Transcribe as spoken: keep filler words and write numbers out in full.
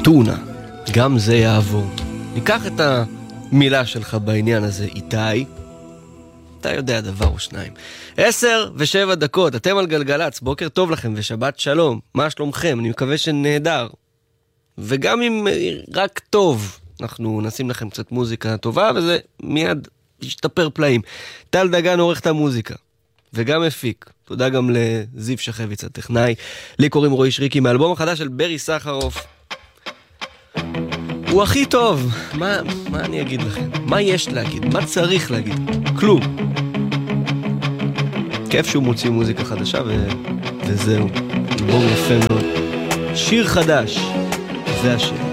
טונה, גם זה יעבור. ניקח את המילה שלך בעניין הזה, איתי. אתה יודע דבר או שניים. עשר ושבע דקות, אתם על גלגלץ, בוקר טוב לכם ושבת שלום. מה שלומכם? אני מקווה שנהדר. וגם אם רק טוב, אנחנו נשים לכם קצת מוזיקה טובה, וזה מיד ישתפר פלאים. טל דגן עורך את המוזיקה, וגם הפיק. תודה גם לזיו שחביץ הטכנאי. לי קוראים רועי שריקי, מאלבום החדש של ברי סחרוף. הוא הכי טוב. מה, מה אני אגיד לכם? מה יש להגיד? מה צריך להגיד? כלום. כיף שהוא מוציא מוזיקה חדשה ו... וזהו. אלבום יפה מאוד. שיר חדש. זה השיר.